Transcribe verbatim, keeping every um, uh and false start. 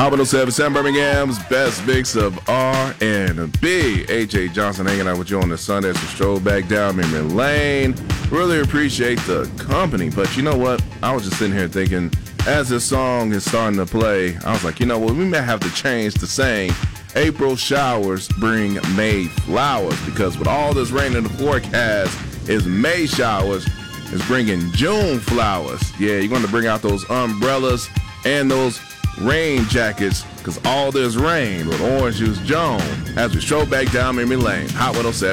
Hot one oh seven, Sam Birmingham's best mix of R and B. A J Johnson hanging out with you on this Sunday as we stroll back down memory lane. Really appreciate the company, but you know what? I was just sitting here thinking, as this song is starting to play, I was like, you know what? We may have to change to saying April showers bring May flowers, because with all this rain in the forecast, is May showers is bringing June flowers. Yeah, you're going to bring out those umbrellas and those rain jackets, because all this rain with Orange Juice Jones as we stroll back down memory lane. Hot one oh seven.